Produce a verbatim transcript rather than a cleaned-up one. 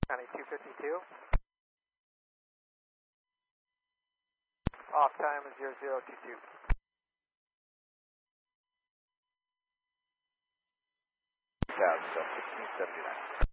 County two fifty-two. Off time is zero zero two two. South, sixteen seventy-nine.